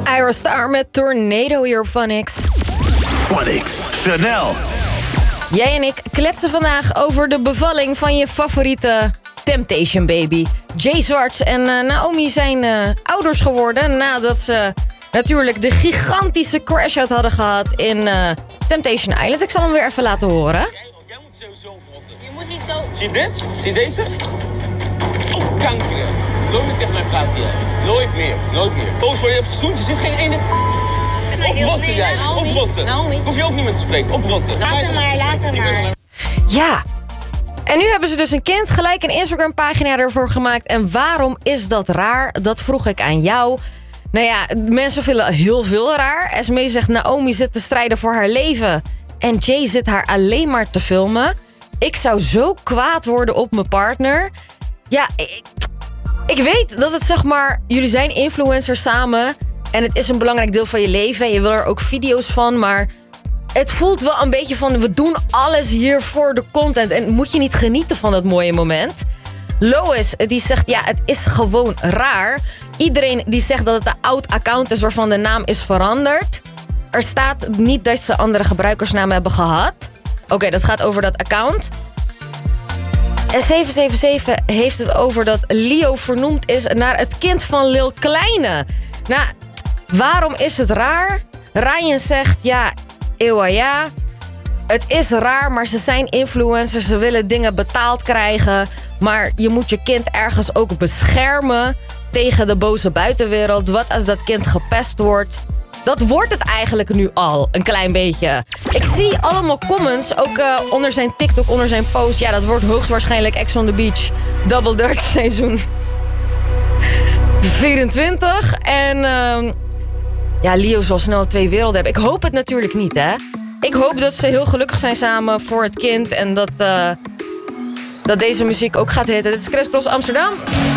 Ira Star met Tornado hier op Phonix. Phonix, Chanel. Jij en ik kletsen vandaag over de bevalling van je favoriete Temptation Baby. Jay Zwarts en Naomi zijn ouders geworden nadat ze natuurlijk de gigantische crash-out hadden gehad in Temptation Island. Ik zal hem weer even laten horen. Jij moet sowieso rotten. Je moet niet zo... Zie je dit? Zie je deze? Oh, kanker. Nooit meer tegen mij praten jij. Nooit meer. Nooit meer. Boos voor je hebt gezoend. Je zit geen ene... Oprotten jij. Oprotten. Hoef je ook niet meer te spreken. Oprotten. Laat maar. Ja. En nu hebben ze dus een kind, gelijk een Instagram-pagina ervoor gemaakt. En waarom is dat raar? Dat vroeg ik aan jou. Nou ja, mensen vinden heel veel raar. Esmee zegt Naomi zit te strijden voor haar leven. En Jay zit haar alleen maar te filmen. Ik zou zo kwaad worden op mijn partner. Ja, ik weet dat het zeg maar... Jullie zijn influencers samen. En het is een belangrijk deel van je leven. En je wil er ook video's van, maar... Het voelt wel een beetje van, we doen alles hier voor de content. En moet je niet genieten van dat mooie moment? Lois, die zegt, ja, het is gewoon raar. Iedereen die zegt dat het een oud account is waarvan de naam is veranderd. Er staat niet dat ze andere gebruikersnamen hebben gehad. Oké, dat gaat over dat account. En 777 heeft het over dat Leo vernoemd is naar het kind van Lil Kleine. Nou, waarom is het raar? Ryan zegt, ja... ja. Het is raar, maar ze zijn influencers. Ze willen dingen betaald krijgen. Maar je moet je kind ergens ook beschermen tegen de boze buitenwereld. Wat als dat kind gepest wordt? Dat wordt het eigenlijk nu al, een klein beetje. Ik zie allemaal comments, ook onder zijn TikTok, onder zijn post. Ja, dat wordt hoogstwaarschijnlijk Ex on the Beach Double Dutch seizoen 24. En... ja, Leo zal snel 2 werelden hebben. Ik hoop het natuurlijk niet, hè. Ik hoop dat ze heel gelukkig zijn samen voor het kind. En dat deze muziek ook gaat hitten. Dit is Chris Cross Amsterdam.